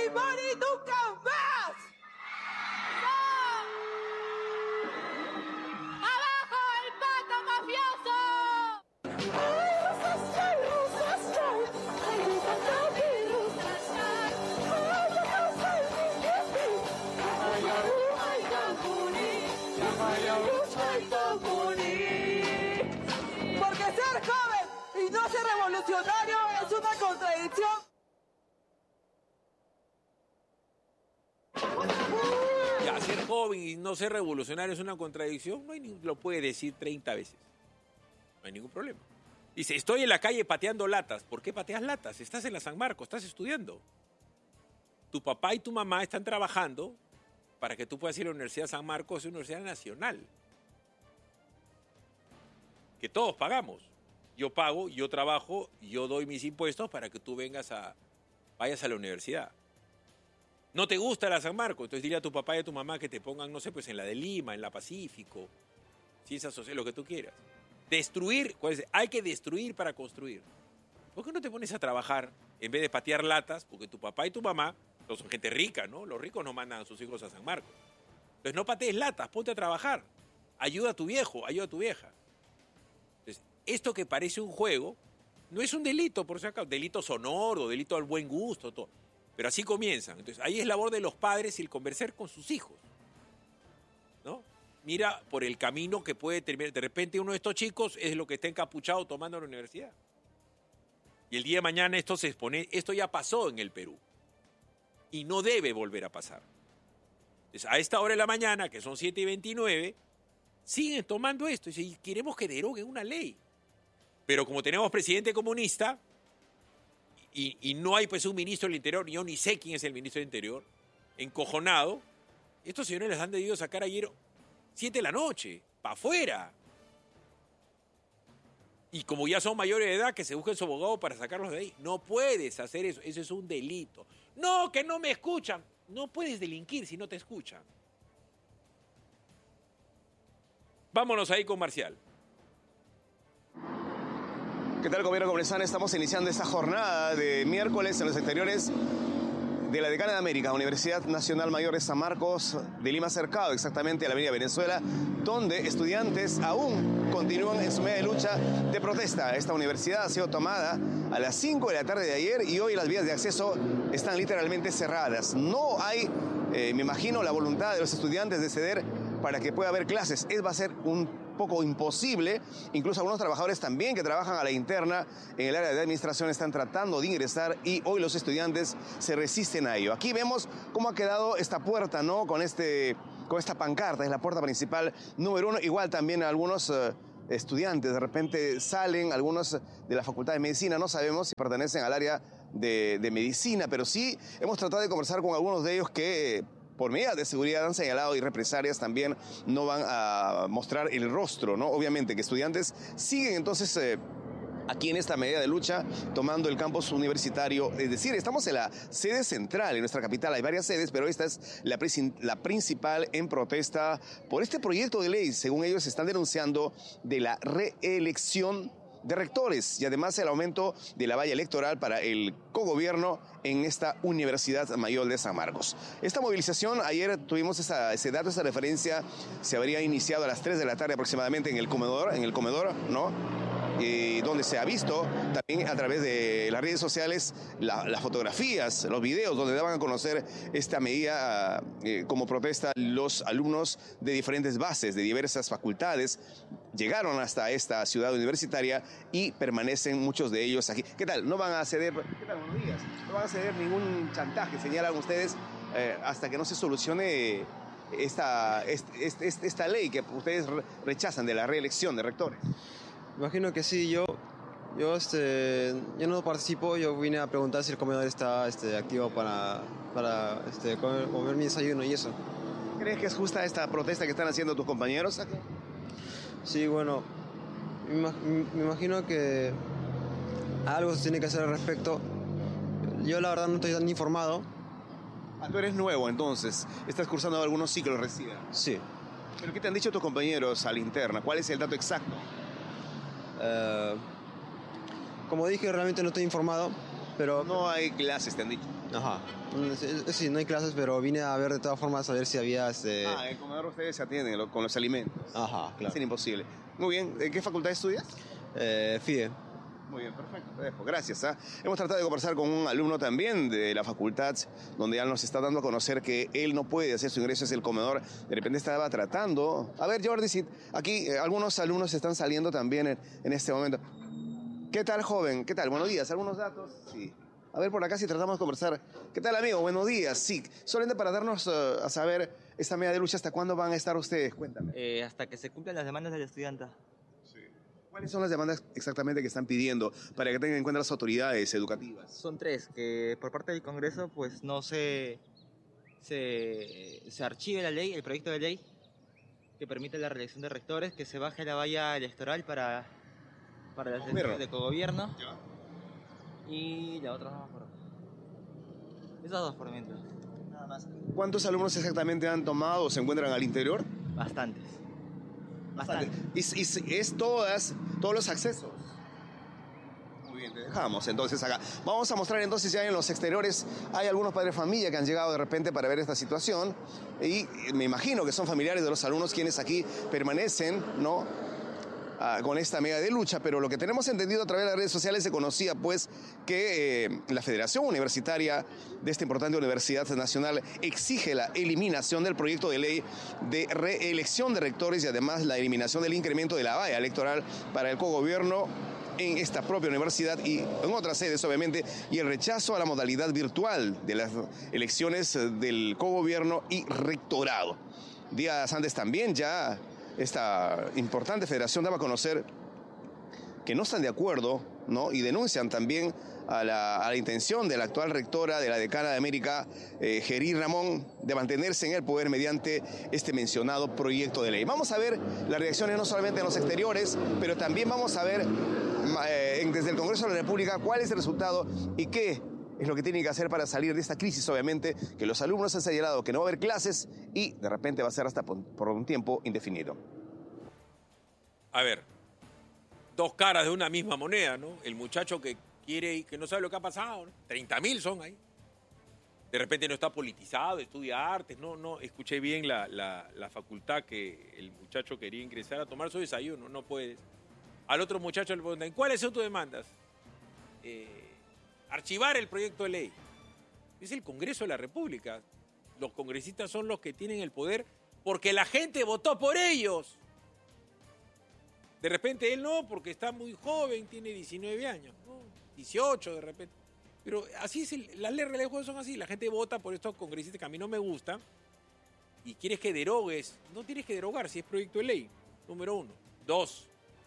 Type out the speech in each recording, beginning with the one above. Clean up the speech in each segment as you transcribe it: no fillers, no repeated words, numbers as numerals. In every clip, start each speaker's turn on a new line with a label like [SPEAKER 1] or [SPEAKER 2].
[SPEAKER 1] Fujimori nunca más.
[SPEAKER 2] ¡Abajo el pato mafioso!
[SPEAKER 1] Porque ser joven y no ser revolucionario es una contradicción.
[SPEAKER 3] Ya, ser joven y no ser revolucionario es una contradicción. Lo puede decir 30 veces. No hay ningún problema. Dice, estoy en la calle pateando latas. ¿Por qué pateas latas? Estás en la San Marcos, estás estudiando. Tu papá y tu mamá están trabajando para que tú puedas ir a la Universidad San Marcos, es una universidad nacional. Que todos pagamos. Yo pago, yo trabajo, yo doy mis impuestos para que tú vayas a la universidad. ¿No te gusta la San Marcos? Entonces dile a tu papá y a tu mamá que te pongan, no sé, pues en la de Lima, en la Pacífico, ciencias sociales, lo que tú quieras. Destruir, hay que destruir para construir. ¿Por qué no te pones a trabajar en vez de patear latas? Porque tu papá y tu mamá no son gente rica, ¿no? Los ricos no mandan a sus hijos a San Marcos. Entonces no patees latas, ponte a trabajar. Ayuda a tu viejo, ayuda a tu vieja. Entonces, esto que parece un juego no es un delito, por si acaso, delito sonoro, delito al buen gusto, todo. Pero así comienzan. Entonces, ahí es labor de los padres el conversar con sus hijos, ¿no? Mira por el camino que puede terminar. De repente uno de estos chicos es lo que está encapuchado tomando en la universidad. Y el día de mañana esto se expone. Esto ya pasó en el Perú. Y no debe volver a pasar. Entonces, a esta hora de la mañana, que son 7:29, siguen tomando esto. Y queremos que deroguen una ley. Pero como tenemos presidente comunista, y no hay pues un ministro del Interior, yo ni sé quién es el ministro del Interior, encojonado, estos señores les han debido sacar ayer 7 de la noche, para afuera. Y como ya son mayores de edad, que se busquen su abogado para sacarlos de ahí. No puedes hacer eso, eso es un delito. No, que no me escuchan. No puedes delinquir si no te escuchan. Vámonos ahí con Marcial.
[SPEAKER 4] ¿Qué tal, gobierno congresal? Estamos iniciando esta jornada de miércoles en los exteriores de la Decana de América, Universidad Nacional Mayor de San Marcos de Lima Cercado, exactamente a la avenida Venezuela, donde estudiantes aún continúan en su media de lucha de protesta. Esta universidad ha sido tomada a las 5 de la tarde de ayer y hoy las vías de acceso están literalmente cerradas. No hay, me imagino, la voluntad de los estudiantes de ceder para que pueda haber clases. Va a ser un poco imposible. Incluso algunos trabajadores también que trabajan a la interna en el área de administración están tratando de ingresar y hoy los estudiantes se resisten a ello. Aquí vemos cómo ha quedado esta puerta, ¿no? Con esta pancarta, es la puerta principal número 1. Igual también algunos estudiantes de repente salen, algunos de la Facultad de Medicina, no sabemos si pertenecen al área de medicina, pero sí hemos tratado de conversar con algunos de ellos que por medidas de seguridad han señalado y represalias también no van a mostrar el rostro, ¿no? Obviamente que estudiantes siguen entonces aquí en esta medida de lucha tomando el campus universitario. Es decir, estamos en la sede central en nuestra capital. Hay varias sedes, pero esta es la principal en protesta por este proyecto de ley. Según ellos están denunciando de la reelección de rectores y además el aumento de la valla electoral para el cogobierno en esta Universidad Mayor de San Marcos. Esta movilización, ayer tuvimos ese dato, esa referencia, se habría iniciado a las 3 de la tarde aproximadamente en el comedor, ¿no? Donde se ha visto también a través de las redes sociales las fotografías, los videos donde daban a conocer esta medida como protesta. Los alumnos de diferentes bases, de diversas facultades, llegaron hasta esta ciudad universitaria y permanecen muchos de ellos aquí. ¿Qué tal? No van a ceder, ¿qué tal? Buenos días. No van a ceder ningún chantaje, señalan ustedes, hasta que no se solucione esta ley que ustedes rechazan de la reelección de rectores.
[SPEAKER 5] Imagino que sí. Yo no participo. Yo vine a preguntar si el comedor está activo para comer mi desayuno y eso.
[SPEAKER 4] ¿Crees que es justa esta protesta que están haciendo tus compañeros?
[SPEAKER 5] Sí, bueno, me imagino que algo se tiene que hacer al respecto. Yo la verdad no estoy tan informado.
[SPEAKER 4] Tú eres nuevo entonces, estás cursando algunos ciclos recién.
[SPEAKER 5] Sí.
[SPEAKER 4] ¿Pero qué te han dicho tus compañeros a la interna? ¿Cuál es el dato exacto?
[SPEAKER 5] Como dije, realmente no estoy informado, pero...
[SPEAKER 4] No hay clases, te han dicho.
[SPEAKER 5] Ajá. Sí, no hay clases, pero vine a ver de todas formas a ver si había...
[SPEAKER 4] El comedor ustedes se atienden con los alimentos.
[SPEAKER 5] Ajá, claro.
[SPEAKER 4] Es imposible. Muy bien. ¿En qué facultad estudias?
[SPEAKER 5] FIDE.
[SPEAKER 4] Muy bien, perfecto, te dejo. Gracias. Hemos tratado de conversar con un alumno también de la facultad, donde ya nos está dando a conocer que él no puede hacer su ingreso hacia el comedor. De repente estaba tratando... A ver, Jordi, si aquí algunos alumnos están saliendo también en este momento. ¿Qué tal, joven? ¿Qué tal? Buenos días. ¿Algunos datos? Sí. A ver, por acá si tratamos de conversar. ¿Qué tal, amigo? Buenos días. Sí, solamente para darnos a saber esta media de lucha, ¿hasta cuándo van a estar ustedes? Cuéntame.
[SPEAKER 6] Hasta que se cumplan las demandas del estudiante.
[SPEAKER 4] ¿Cuáles son las demandas exactamente que están pidiendo para que tengan en cuenta las autoridades educativas?
[SPEAKER 6] Son 3, que por parte del Congreso pues no se archive la ley, el proyecto de ley que permite la reelección de rectores, que se baje la valla electoral para las elecciones de cogobierno. Y la otra no me acuerdo. Esas 2 por mientras. Nada más.
[SPEAKER 4] ¿Cuántos alumnos exactamente han tomado o se encuentran al interior?
[SPEAKER 6] Bastantes.
[SPEAKER 4] Y es todos los accesos. Muy bien, te dejamos entonces acá. Vamos a mostrar entonces ya en los exteriores. Hay algunos padres de familia que han llegado de repente para ver esta situación. Y me imagino que son familiares de los alumnos quienes aquí permanecen, ¿no? Con esta mega de lucha, pero lo que tenemos entendido a través de las redes sociales se conocía pues que la Federación Universitaria de esta importante Universidad Nacional exige la eliminación del proyecto de ley de reelección de rectores y además la eliminación del incremento de la valla electoral para el cogobierno en esta propia universidad y en otras sedes obviamente, y el rechazo a la modalidad virtual de las elecciones del cogobierno y rectorado. Días antes también ya esta importante federación daba a conocer que no están de acuerdo, ¿no? Y denuncian también a la intención de la actual rectora de la Decana de América, Gerí Ramón, de mantenerse en el poder mediante este mencionado proyecto de ley. Vamos a ver las reacciones no solamente en los exteriores, pero también vamos a ver desde el Congreso de la República cuál es el resultado y qué es lo que tienen que hacer para salir de esta crisis, obviamente, que los alumnos han señalado que no va a haber clases y de repente va a ser hasta por un tiempo indefinido.
[SPEAKER 3] A ver, 2 caras de una misma moneda, ¿no? El muchacho que quiere y que no sabe lo que ha pasado, ¿no? 30.000 son ahí. De repente no está politizado, estudia artes, no, escuché bien la facultad que el muchacho quería ingresar a tomar su desayuno, no puedes. Al otro muchacho le preguntan, ¿cuáles son tus demandas? Archivar el proyecto de ley. Es el Congreso de la República. Los congresistas son los que tienen el poder porque la gente votó por ellos. De repente él no, porque está muy joven, tiene 19 años, ¿no? 18 de repente. Pero así es, las leyes de juego son así. La gente vota por estos congresistas que a mí no me gustan y quieres que derogues. No tienes que derogar si es proyecto de ley, número 1. 2,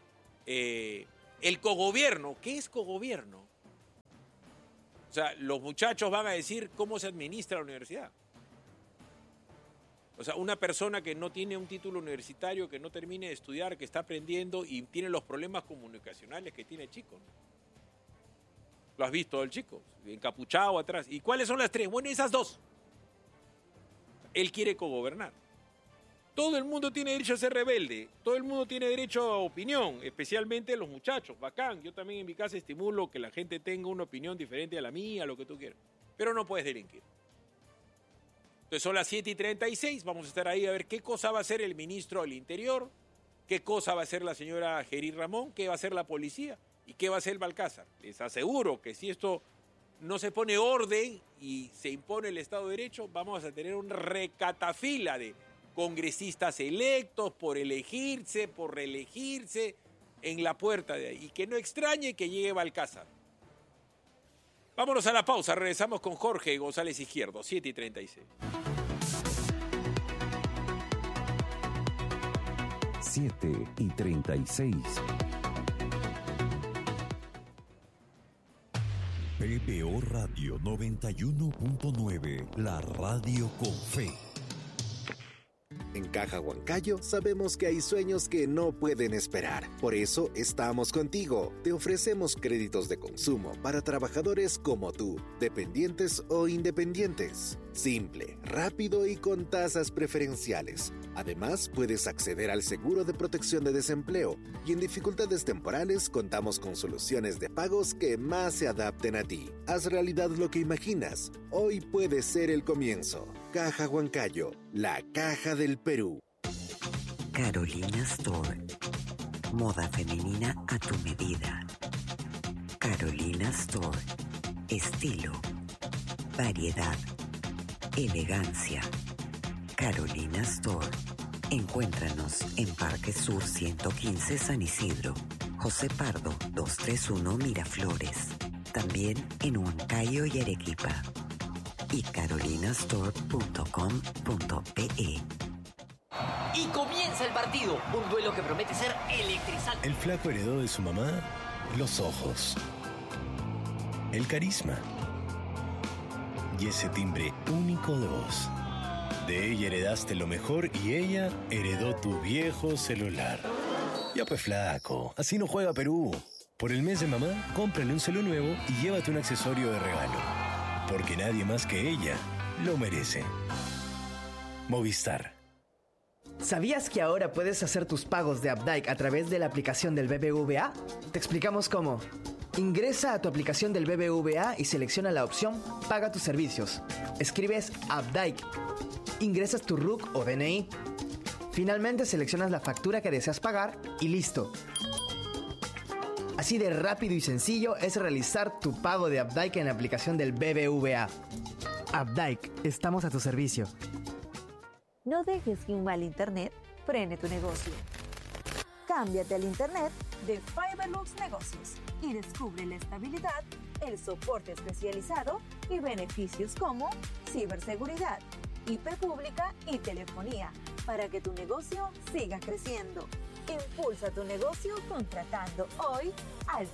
[SPEAKER 3] el cogobierno. ¿Qué es cogobierno? O sea, los muchachos van a decir cómo se administra la universidad. O sea, una persona que no tiene un título universitario, que no termine de estudiar, que está aprendiendo y tiene los problemas comunicacionales que tiene el chico, ¿no? Lo has visto el chico, encapuchado atrás. ¿Y cuáles son las 3? Bueno, esas 2. Él quiere cogobernar. Todo el mundo tiene derecho a ser rebelde, todo el mundo tiene derecho a opinión, especialmente los muchachos, bacán. Yo también en mi casa estimulo que la gente tenga una opinión diferente a la mía, lo que tú quieras. Pero no puedes delinquir. Entonces son las 7:36, vamos a estar ahí a ver qué cosa va a hacer el ministro del Interior, qué cosa va a hacer la señora Gerí Ramón, qué va a hacer la policía y qué va a hacer el Balcázar. Les aseguro que si esto no se pone orden y se impone el Estado de Derecho, vamos a tener un recatafila de congresistas electos por elegirse, por reelegirse en la puerta de ahí. Y que no extrañe que llegue Balcázar. Vámonos a la pausa, regresamos con Jorge González Izquierdo, 7:36.
[SPEAKER 7] 7:36. PBO Radio 91.9, la radio con fe.
[SPEAKER 8] En Caja Huancayo sabemos que hay sueños que no pueden esperar. Por eso estamos contigo. Te ofrecemos créditos de consumo para trabajadores como tú, dependientes o independientes. Simple, rápido y con tasas preferenciales. Además, puedes acceder al seguro de protección de desempleo y en dificultades temporales contamos con soluciones de pagos que más se adapten a ti. Haz realidad lo que imaginas. Hoy puede ser el comienzo. Caja Huancayo, la caja del Perú.
[SPEAKER 9] Carolina Store. Moda femenina a tu medida. Carolina Store. Estilo. Variedad. Elegancia. Carolina Store. Encuéntranos en Parque Sur 115 San Isidro, José Pardo 231 Miraflores. También en Huancayo y Arequipa. Y carolinastore.com.pe.
[SPEAKER 10] Y comienza el partido, un duelo que promete ser electrizante.
[SPEAKER 11] El flaco heredó de su mamá los ojos, el carisma y ese timbre único de voz. De ella heredaste lo mejor y ella heredó tu viejo celular. Ya pues flaco, así no juega Perú. Por el mes de mamá, cómprale un celu nuevo y llévate un accesorio de regalo. Porque nadie más que ella lo merece. Movistar.
[SPEAKER 12] ¿Sabías que ahora puedes hacer tus pagos de Updike a través de la aplicación del BBVA? Te explicamos cómo. Ingresa a tu aplicación del BBVA y selecciona la opción Paga tus servicios. Escribes Updike. Ingresas tu RUC o DNI. Finalmente seleccionas la factura que deseas pagar y listo. Así de rápido y sencillo es realizar tu pago de Updike en la aplicación del BBVA. Updike, estamos a tu servicio.
[SPEAKER 13] No dejes que un mal internet frene tu negocio. Cámbiate al internet de Fiberlux Negocios y descubre la estabilidad, el soporte especializado y beneficios como ciberseguridad, IP pública y telefonía para que tu negocio siga creciendo. Impulsa tu negocio contratando hoy al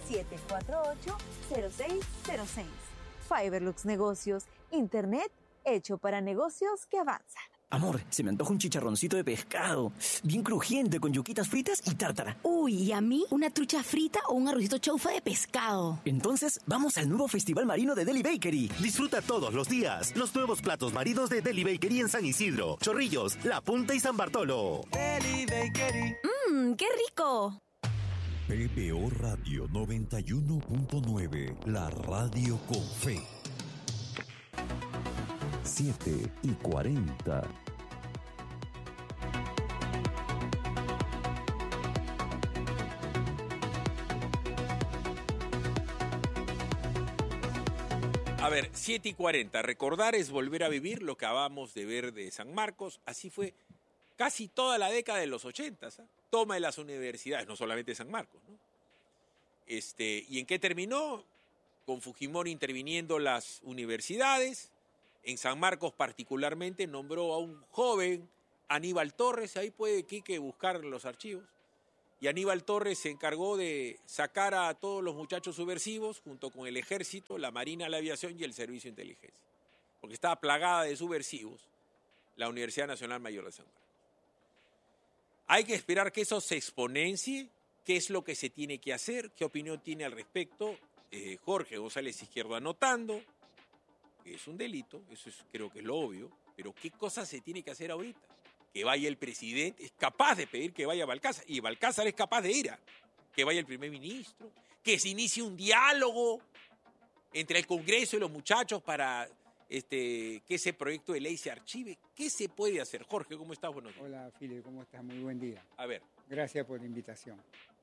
[SPEAKER 13] 748-0606. Fiberlux Negocios, internet hecho para negocios que avanzan.
[SPEAKER 14] Amor, se me antoja un chicharroncito de pescado, bien crujiente, con yuquitas fritas y tártara.
[SPEAKER 15] Uy, ¿y a mí? ¿Una trucha frita o un arrocito chaufa de pescado?
[SPEAKER 14] Entonces, vamos al nuevo Festival Marino de Deli Bakery.
[SPEAKER 16] Disfruta todos los días los nuevos platos marinos de Deli Bakery en San Isidro, Chorrillos, La Punta y San Bartolo.
[SPEAKER 15] Deli Bakery. ¡Qué rico!
[SPEAKER 7] PBO Radio 91.9, la radio con fe. 7:40.
[SPEAKER 3] A ver, 7:40. Recordar es volver a vivir lo que acabamos de ver de San Marcos. Así fue casi toda la década de los 80. ¿eh? Toma de las universidades, no solamente San Marcos, ¿no? ¿Y en qué terminó? Con Fujimori interviniendo las universidades. En San Marcos particularmente nombró a un joven, Aníbal Torres. Ahí puede Quique buscar los archivos. Y Aníbal Torres se encargó de sacar a todos los muchachos subversivos junto con el ejército, la marina, la aviación y el servicio de inteligencia. Porque estaba plagada de subversivos la Universidad Nacional Mayor de San Marcos. Hay que esperar que eso se exponencie. ¿Qué es lo que se tiene que hacer? ¿Qué opinión tiene al respecto? Jorge González Izquierdo anotando que es un delito, eso creo que es lo obvio, pero ¿qué cosa se tiene que hacer ahorita? Que vaya el presidente, es capaz de pedir que vaya Balcázar, y Balcázar es capaz de ir a que vaya el primer ministro, que se inicie un diálogo entre el Congreso y los muchachos para que ese proyecto de ley se archive. ¿Qué se puede hacer? Jorge, ¿cómo estás? Buenos días.
[SPEAKER 17] Hola, Fili, ¿cómo estás? Muy buen día.
[SPEAKER 3] A ver.
[SPEAKER 17] Gracias por la invitación.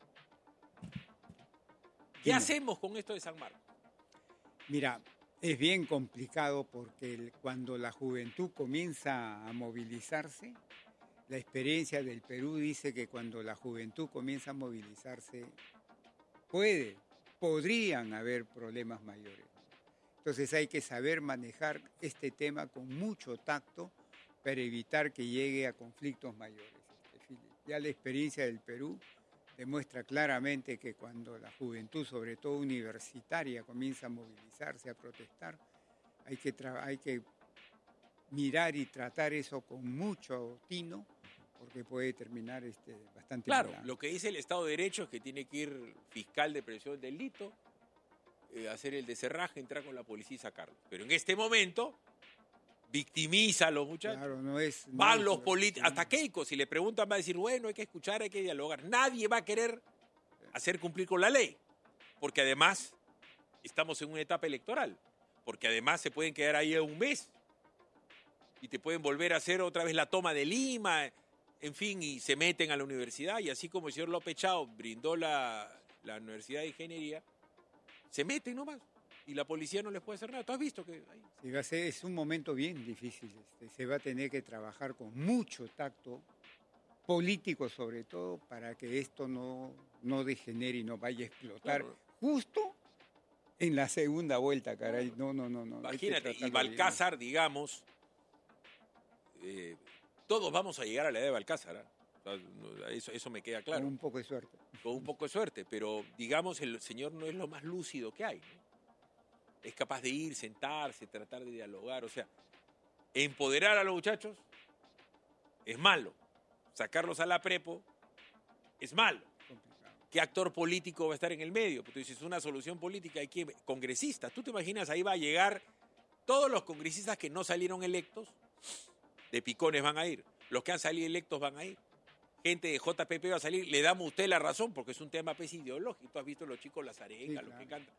[SPEAKER 3] ¿Qué hacemos con esto de San Marcos?
[SPEAKER 17] Mira, es bien complicado porque cuando la juventud comienza a movilizarse, la experiencia del Perú dice que cuando la juventud comienza a movilizarse, podrían haber problemas mayores. Entonces hay que saber manejar este tema con mucho tacto para evitar que llegue a conflictos mayores. Ya la experiencia del Perú demuestra claramente que cuando la juventud, sobre todo universitaria, comienza a movilizarse, a protestar, hay que mirar y tratar eso con mucho tino, porque puede terminar bastante
[SPEAKER 3] Claro,
[SPEAKER 17] mal.
[SPEAKER 3] lo que dice el Estado de Derecho es que tiene que ir fiscal de prevención del delito, hacer el deserraje, entrar con la policía y sacarlo. Pero en este momento victimiza a los muchachos.
[SPEAKER 17] Claro, no es...
[SPEAKER 3] Van los políticos, hasta Keiko, si le preguntan va a decir, bueno, hay que escuchar, hay que dialogar. Nadie va a querer hacer cumplir con la ley, porque además estamos en una etapa electoral, porque además se pueden quedar ahí un mes y te pueden volver a hacer otra vez la toma de Lima, en fin, y se meten a la universidad, y así como el señor López Chao brindó la Universidad de Ingeniería, se meten nomás. Y la policía no les puede hacer nada. ¿Tú has visto que ahí?
[SPEAKER 17] Sí, es un momento bien difícil. Se va a tener que trabajar con mucho tacto, político sobre todo, para que esto no degenere y no vaya a explotar justo en la segunda vuelta, caray. No.
[SPEAKER 3] Imagínate, y Balcázar, digamos, todos vamos a llegar a la edad de Balcázar, ¿eh? O sea, eso me queda claro.
[SPEAKER 17] Con un poco de suerte.
[SPEAKER 3] Con un poco de suerte, pero digamos, el señor no es lo más lúcido que hay, ¿no? Es capaz de ir, sentarse, tratar de dialogar. O sea, empoderar a los muchachos es malo. Sacarlos a la prepo es malo. ¿Qué actor político va a estar en el medio? Porque tú dices, una solución política, hay que congresistas. ¿Tú te imaginas? Ahí va a llegar todos los congresistas que no salieron electos, de picones van a ir. Los que han salido electos van a ir. Gente de JPP va a salir. Le damos a usted la razón porque es un tema ideológico. Tú has visto los chicos, las arengas, sí, claro, los que cantan.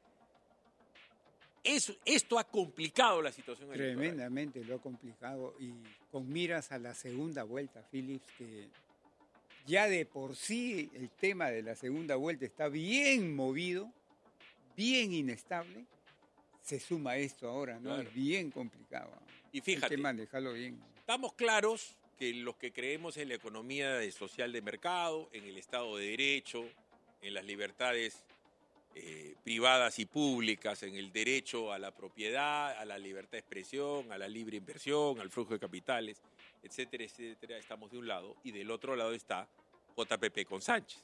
[SPEAKER 3] Esto ha complicado la situación electoral.
[SPEAKER 17] Tremendamente lo ha complicado, y con miras a la segunda vuelta, Philips, que ya de por sí el tema de la segunda vuelta está bien movido, bien inestable, se suma esto ahora, ¿no? Claro. Es bien complicado.
[SPEAKER 3] Y fíjate,
[SPEAKER 17] hay que manejarlo bien.
[SPEAKER 3] Estamos claros que los que creemos en la economía social de mercado, en el Estado de Derecho, en las libertades privadas y públicas, en el derecho a la propiedad, a la libertad de expresión, a la libre inversión, al flujo de capitales, etcétera, etcétera, estamos de un lado, y del otro lado está JPP con Sánchez.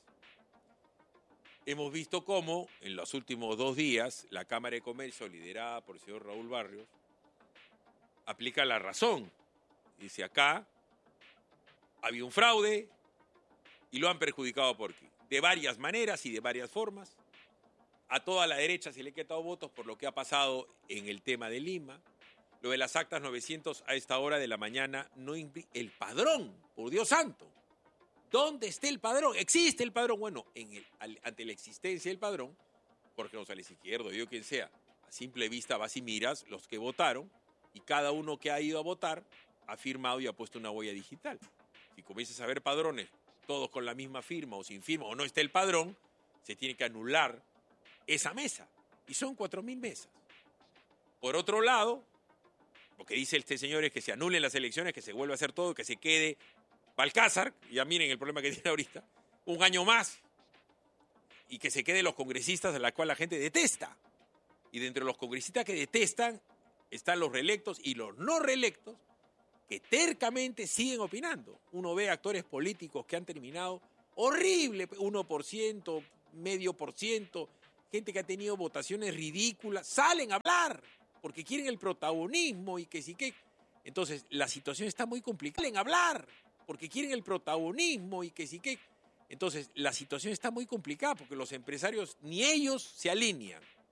[SPEAKER 3] Hemos visto cómo en los últimos 2 días la Cámara de Comercio, liderada por el señor Raúl Barrios, aplica la razón. Dice, acá había un fraude y lo han perjudicado por aquí, de varias maneras y de varias formas. A toda la derecha se le han quitado votos por lo que ha pasado en el tema de Lima. Lo de las actas 900 a esta hora de la mañana no implica el padrón, por Dios santo. ¿Dónde está el padrón? ¿Existe el padrón? Bueno, ante la existencia del padrón, Jorge González Izquierdo, yo quien sea, a simple vista vas y miras los que votaron, y cada uno que ha ido a votar ha firmado y ha puesto una huella digital. Si comienzas a ver padrones, todos con la misma firma o sin firma, o no está el padrón, se tiene que anular esa mesa, y son 4.000 mesas. Por otro lado, lo que dice este señor es que se anulen las elecciones, que se vuelva a hacer todo, que se quede Balcázar, ya miren el problema que tiene ahorita, un año más, y que se queden los congresistas a la cual la gente detesta. Y dentro de los congresistas que detestan están los reelectos y los no reelectos, que tercamente siguen opinando. Uno ve actores políticos que han terminado horrible, 1%, 0,5%, gente que ha tenido votaciones ridículas, salen a hablar porque quieren el protagonismo y que sí que... Entonces, la situación está muy complicada. Salen a hablar porque quieren el protagonismo y que sí que... Entonces, la situación está muy complicada porque los empresarios ni ellos se alinean.